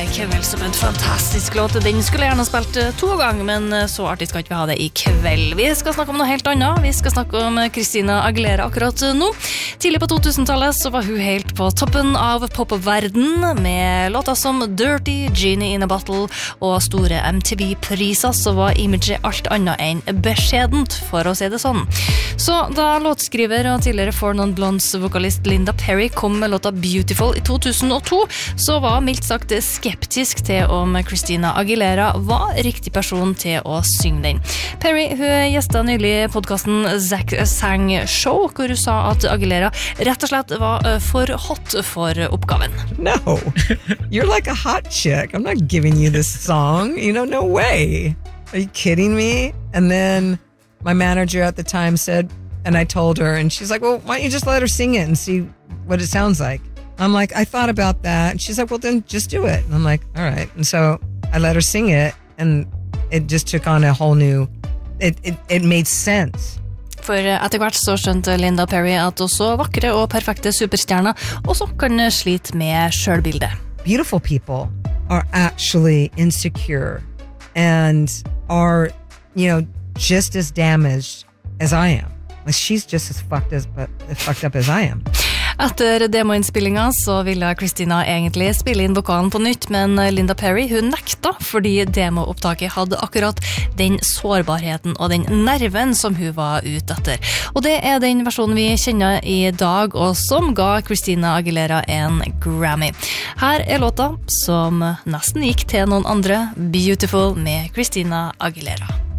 kveld som en fantastisk låt. Den skulle jeg gjerne spilt 2 ganger, men så artig skal ikke vi ha det i kveld. Vi skal snakke om noe helt annet. Vi skal snakke om Christina Aguilera akkurat nå. Tidlig på 2000-tallet så var hun helt på toppen av popverden med låter som Dirty, Genie in a Bottle og store MTV-priser, så var imaget alt annet enn beskjedent, for å si det sånn. Så da låtskriver og tidligere Four Non Blondes-vokalist Linda Perry kom med låta Beautiful i 2002, så var mildt sagt skeptisk til om Christina Aguilera var riktig person til å synge den. Perry, hun gjestet nylig podcasten Zack Sang Show, hvor hun sa at Aguilera rett og slett var for hot for oppgaven. No, you're like a hot chick. I'm not giving you this song. No way. Are you kidding me? And then my manager at the time said, and I told her, and she's like, well, why don't you just let her sing it and see what it sounds like? I'm like, I thought about that. And she's like, well, then just do it. And I'm like, all right. And so I let her sing it, and it just took on a whole new, it made sense. For etter hvert så skjønte Linda Perry at også vakre og perfekte superstjerner også kan slite med selvbildet. Beautiful people are actually insecure and are, just as damaged as I am. Like she's just as fucked up as I am. Etter demoinnspillinga så ville Christina egentlig spille inn vokalen på nytt, men Linda Perry hun nekta fordi demoopptaket hadde akkurat den sårbarheten og den nerven som hun var ute etter. Og det er den versjonen vi kjenner i dag, og som ga Christina Aguilera en Grammy. Her er låta som nesten gikk til noen andre, Beautiful med Christina Aguilera.